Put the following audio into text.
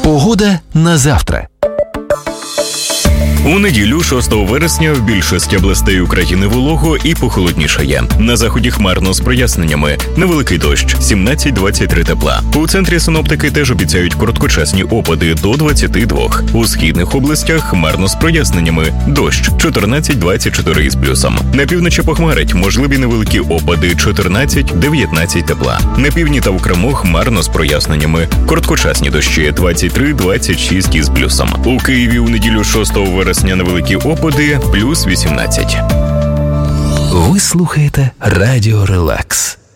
Погода на завтра. У неділю, 6 вересня, в більшості областей України волого і похолоднішає. На заході хмарно з проясненнями. Невеликий дощ – 17-23 тепла. У центрі синоптики теж обіцяють короткочасні опади до 22. У східних областях хмарно з проясненнями. Дощ – 14-24 із плюсом. На півночі похмарить, можливі невеликі опади – 14-19 тепла. На півдні та окремо хмарно з проясненнями. Короткочасні дощі – 23-26 із плюсом. У Києві у неділю 6 вересня невеликі опади – плюс 18. Ви слухаєте Радіо Релакс.